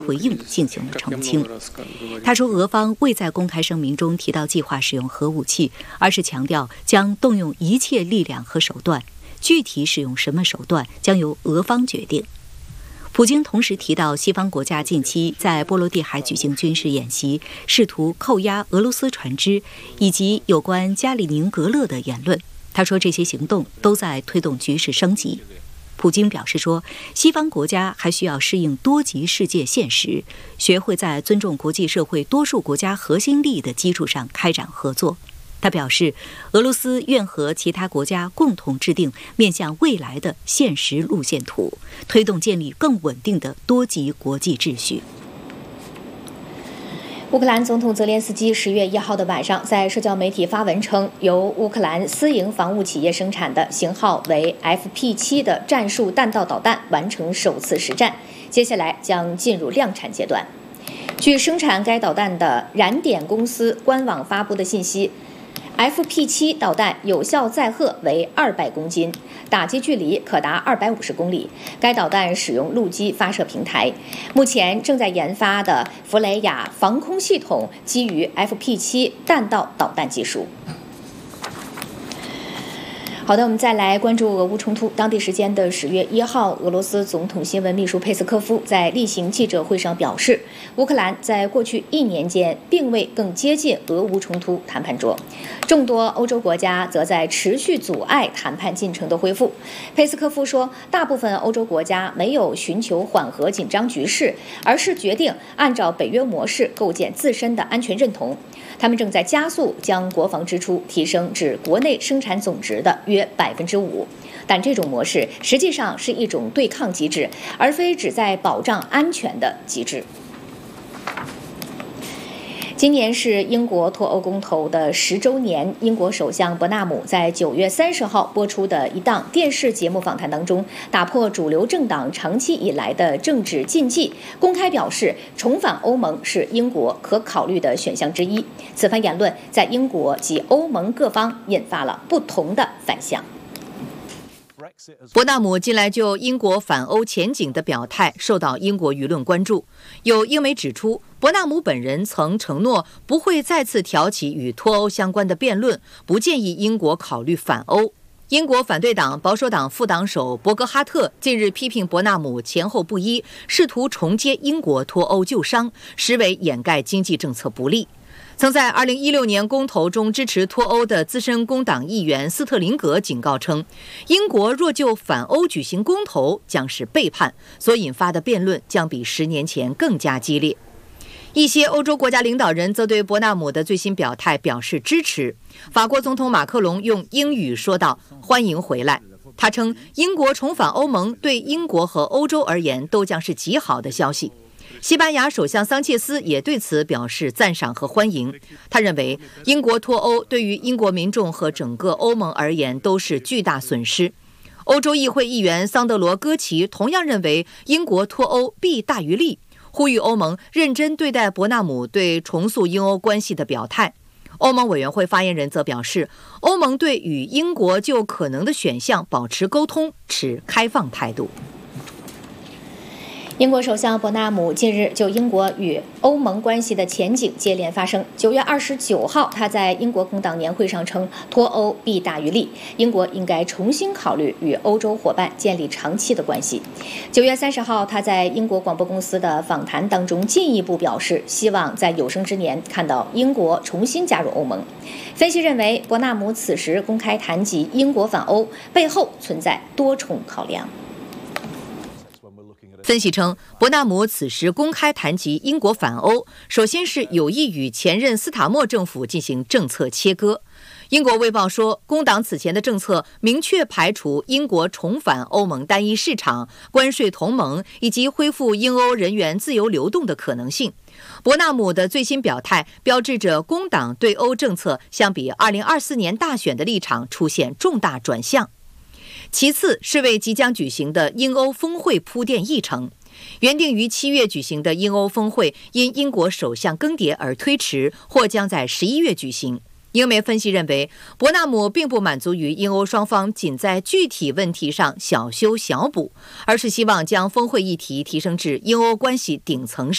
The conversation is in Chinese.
回应进行了澄清。他说，俄方未在公开声明中提到计划使用核武器，而是强调将动用一切力量和手段，具体使用什么手段将由俄方决定。普京同时提到，西方国家近期在波罗的海举行军事演习，试图扣押俄罗斯船只，以及有关加里宁格勒的言论。他说，这些行动都在推动局势升级。普京表示说，西方国家还需要适应多极世界现实，学会在尊重国际社会多数国家核心利益的基础上开展合作。他表示，俄罗斯愿和其他国家共同制定面向未来的现实路线图，推动建立更稳定的多极国际秩序。 乌克兰总统泽连斯基10月1号的晚上在社交媒体发文称，由乌克兰私营防务企业生产的型号为 FP7 的战术弹道导弹完成首次实战，接下来将进入量产阶段。据生产该导弹的燃点公司官网发布的信息，FP7 导弹有效载荷为200公斤，打击距离可达250公里。该导弹使用陆基发射平台，目前正在研发的弗雷亚防空系统基于 FP7 弹道导弹技术。好的，我们再来关注俄乌冲突。当地时间的10月1号，俄罗斯总统新闻秘书佩斯科夫在例行记者会上表示，乌克兰在过去1年间并未更接近俄乌冲突谈判桌，众多欧洲国家则在持续阻碍谈判进程的恢复。佩斯科夫说，大部分欧洲国家没有寻求缓和紧张局势，而是决定按照北约模式构建自身的安全认同。他们正在加速将国防支出提升至国内生产总值的约5%，但这种模式实际上是一种对抗机制，而非旨在保障安全的机制。今年是英国脱欧公投的10周年，英国首相伯纳姆在9月30号播出的一档电视节目访谈当中，打破主流政党长期以来的政治禁忌，公开表示重返欧盟是英国可考虑的选项之一。此番言论在英国及欧盟各方引发了不同的反响。 伯纳姆近来就英国反欧前景的表态受到英国舆论关注。有英媒指出，伯纳姆本人曾承诺不会再次挑起与脱欧相关的辩论，不建议英国考虑反欧。英国反对党保守党副党首伯格哈特近日批评伯纳姆前后不一，试图重接英国脱欧旧伤，实为掩盖经济政策不力。曾在2016年公投中支持脱欧的资深工党议员斯特林格警告称，英国若就反欧举行公投将是背叛，所引发的辩论将比10年前更加激烈。一些欧洲国家领导人则对伯纳姆的最新表态表示支持。法国总统马克龙用英语说道：“欢迎回来。”他称，英国重返欧盟对英国和欧洲而言都将是极好的消息。西班牙首相桑切斯也对此表示赞赏和欢迎。他认为，英国脱欧对于英国民众和整个欧盟而言都是巨大损失。欧洲议会议员桑德罗·戈奇同样认为，英国脱欧弊大于利，呼吁欧盟认真对待伯纳姆对重塑英欧关系的表态。欧盟委员会发言人则表示，欧盟对与英国就可能的选项保持沟通，持开放态度。 英国首相伯纳姆近日就英国与欧盟关系的前景接连发声。9月29号，他在英国工党年会上称，脱欧弊大于利，英国应该重新考虑与欧洲伙伴建立长期的关系。9月30号，他在英国广播公司的访谈当中进一步表示，希望在有生之年看到英国重新加入欧盟。分析认为，伯纳姆此时公开谈及英国反欧，背后存在多重考量。 分析称，伯纳姆此时公开谈及英国反欧，首先是有意与前任斯塔默政府进行政策切割。英国卫报说，工党此前的政策明确排除英国重返欧盟单一市场、关税同盟以及恢复英欧人员自由流动的可能性。伯纳姆的最新表态标志着工党对欧政策相比2024年大选的立场出现重大转向。其次是为即将举行的英欧峰会铺垫议程。原定于7月举行的英欧峰会因英国首相更迭而推迟，或将在11月举行。英媒分析认为，伯纳姆并不满足于英欧双方仅在具体问题上小修小补，而是希望将峰会议题提升至英欧关系顶层